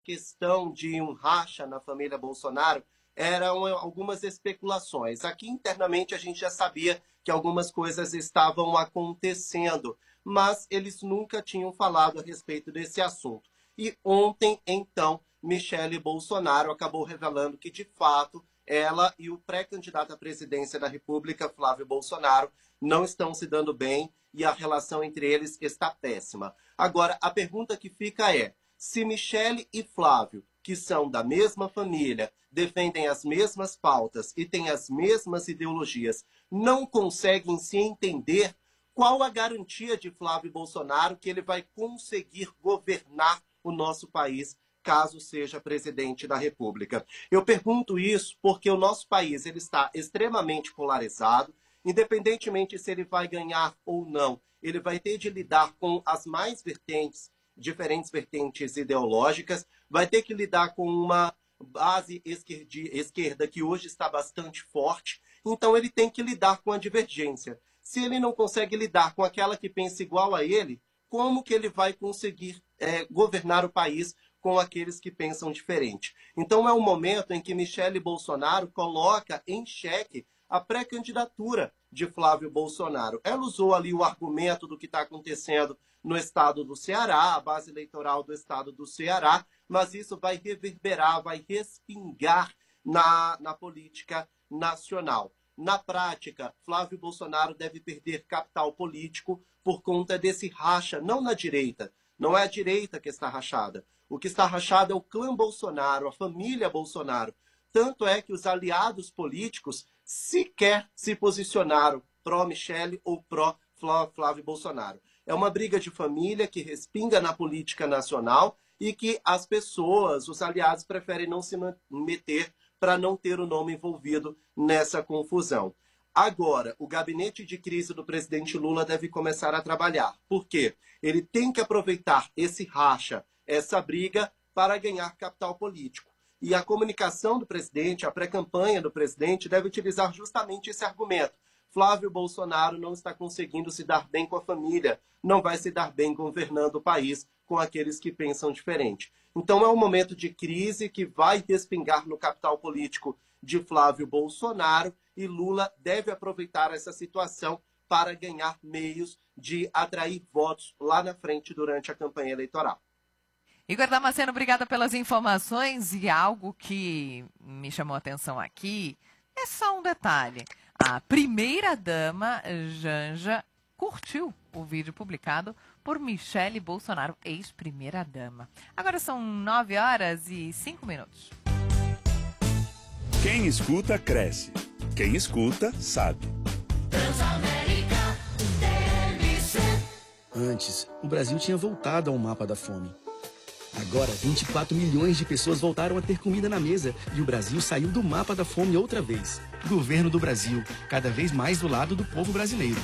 questão de um racha na família Bolsonaro eram algumas especulações. Aqui internamente a gente já sabia que algumas coisas estavam acontecendo, mas eles nunca tinham falado a respeito desse assunto. E ontem, então, Michele Bolsonaro acabou revelando que, de fato, ela e o pré-candidato à presidência da República, Flávio Bolsonaro, não estão se dando bem e a relação entre eles está péssima. Agora, a pergunta que fica é, se Michele e Flávio, que são da mesma família, defendem as mesmas pautas e têm as mesmas ideologias, não conseguem se entender, qual a garantia de Flávio Bolsonaro que ele vai conseguir governar o nosso país caso seja presidente da República? Eu pergunto isso porque o nosso país ele está extremamente polarizado, independentemente se ele vai ganhar ou não, ele vai ter de lidar com as mais diferentes vertentes ideológicas, vai ter que lidar com uma base esquerda que hoje está bastante forte, então ele tem que lidar com a divergência. Se ele não consegue lidar com aquela que pensa igual a ele, como que ele vai conseguir governar o país com aqueles que pensam diferente? Então é um momento em que Michele Bolsonaro coloca em xeque a pré-candidatura de Flávio Bolsonaro. Ela usou ali o argumento do que está acontecendo no estado do Ceará, a base eleitoral do estado do Ceará, mas isso vai reverberar, vai respingar na política nacional. Na prática, Flávio Bolsonaro deve perder capital político por conta desse racha, não na direita. Não é a direita que está rachada. O que está rachado é o clã Bolsonaro, a família Bolsonaro. Tanto é que os aliados políticos sequer se posicionaram pró-Michele ou pró-Flávio Bolsonaro. É uma briga de família que respinga na política nacional e que as pessoas, os aliados, preferem não se meter para não ter o nome envolvido nessa confusão. Agora, o gabinete de crise do presidente Lula deve começar a trabalhar. Por quê? Ele tem que aproveitar esse racha, essa briga, para ganhar capital político. E a comunicação do presidente, a pré-campanha do presidente, deve utilizar justamente esse argumento. Flávio Bolsonaro não está conseguindo se dar bem com a família, não vai se dar bem governando o país com aqueles que pensam diferente. Então é um momento de crise que vai respingar no capital político de Flávio Bolsonaro e Lula deve aproveitar essa situação para ganhar meios de atrair votos lá na frente durante a campanha eleitoral. Igor Damasceno, obrigada pelas informações e algo que me chamou a atenção aqui é só um detalhe. A primeira-dama, Janja, curtiu o vídeo publicado por Michele Bolsonaro, ex-primeira-dama. Agora são 9h05. Quem escuta, cresce. Quem escuta, sabe. Transamérica TLC. Antes, o Brasil tinha voltado ao mapa da fome. Agora, 24 milhões de pessoas voltaram a ter comida na mesa e o Brasil saiu do mapa da fome outra vez. Governo do Brasil, cada vez mais do lado do povo brasileiro.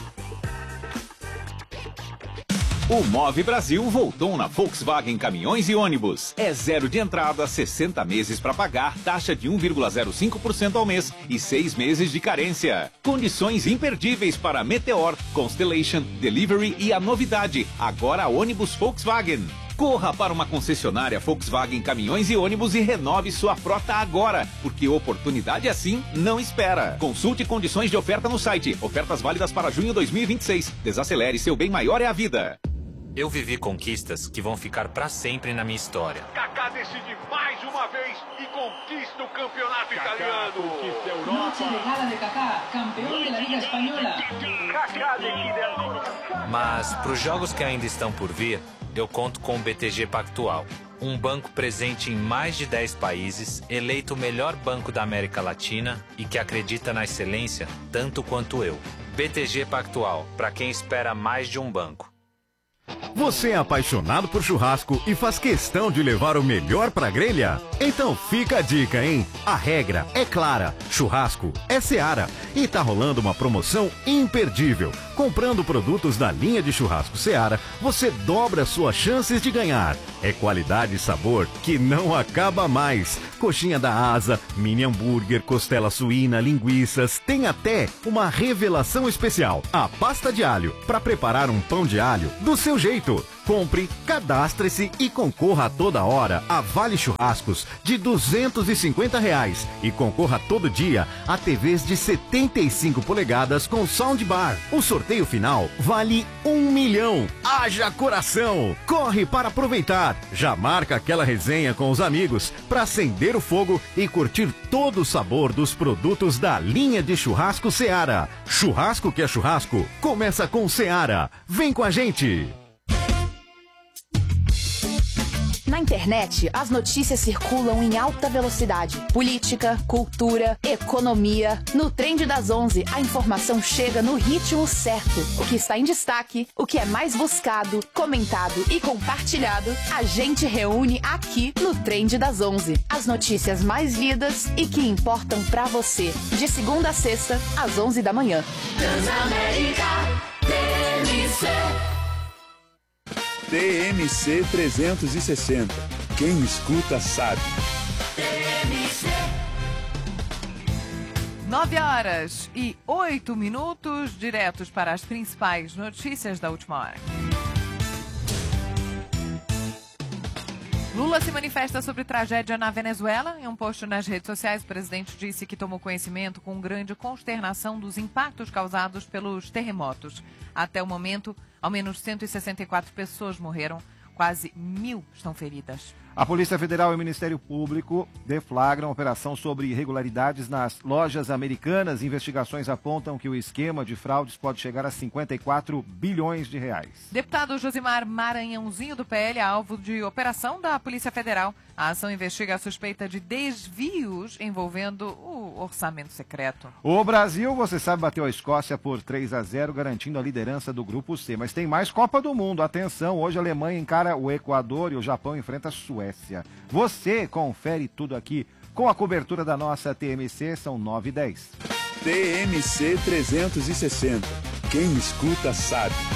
O Move Brasil voltou na Volkswagen Caminhões e Ônibus. É zero de entrada, 60 meses para pagar, taxa de 1,05% ao mês e 6 meses de carência. Condições imperdíveis para Meteor, Constellation, Delivery e a novidade, agora a ônibus Volkswagen. Corra para uma concessionária Volkswagen Caminhões e Ônibus e renove sua frota agora, porque oportunidade assim não espera. Consulte condições de oferta no site. Ofertas válidas para junho 2026. Desacelere, seu bem maior é a vida. Eu vivi conquistas que vão ficar para sempre na minha história. Kaká decide mais uma vez e conquista o campeonato italiano. Conquista a Europa. Noche de gala de Kaká, campeão da Liga Espanhola. Kaká decide a... Mas para os jogos que ainda estão por vir, eu conto com o BTG Pactual, um banco presente em mais de 10 países, eleito o melhor banco da América Latina e que acredita na excelência tanto quanto eu. BTG Pactual, para quem espera mais de um banco. Você é apaixonado por churrasco e faz questão de levar o melhor pra grelha? Então fica a dica, hein? A regra é clara, churrasco é Seara e tá rolando uma promoção imperdível. Comprando produtos da linha de churrasco Seara, você dobra suas chances de ganhar. É qualidade e sabor que não acaba mais. Coxinha da asa, mini hambúrguer, costela suína, linguiças, tem até uma revelação especial, a pasta de alho, para preparar um pão de alho do seu jeito. Compre, cadastre-se e concorra a toda hora a Vale Churrascos de R$250 e concorra todo dia a TVs de 75 polegadas com soundbar. O sorteio final vale R$1 milhão. Haja coração! Corre para aproveitar. Já marca aquela resenha com os amigos para acender o fogo e curtir todo o sabor dos produtos da linha de churrasco Seara. Churrasco que é churrasco, começa com Seara. Vem com a gente! Na internet, as notícias circulam em alta velocidade. Política, cultura, economia. No Trend das 11, a informação chega no ritmo certo. O que está em destaque, o que é mais buscado, comentado e compartilhado, a gente reúne aqui no Trend das 11. As notícias mais lidas e que importam pra você. De segunda a sexta, às 11 da manhã. Transamérica TMC. TMC 360. Quem escuta sabe. 9h08, diretos para as principais notícias da última hora. Lula se manifesta sobre tragédia na Venezuela. Em um post nas redes sociais, o presidente disse que tomou conhecimento com grande consternação dos impactos causados pelos terremotos. Até o momento, ao menos 164 pessoas morreram, quase 1.000 estão feridas. A Polícia Federal e o Ministério Público deflagram operação sobre irregularidades nas lojas americanas. Investigações apontam que o esquema de fraudes pode chegar a 54 bilhões de reais. Deputado Josimar Maranhãozinho do PL é alvo de operação da Polícia Federal. A ação investiga a suspeita de desvios envolvendo o orçamento secreto. O Brasil, você sabe, bateu a Escócia por 3-0, garantindo a liderança do Grupo C. Mas tem mais Copa do Mundo. Atenção, hoje a Alemanha encara o Equador e o Japão enfrenta a Suécia. Você confere tudo aqui com a cobertura da nossa TMC, são 9h10. TMC 360. Quem escuta sabe.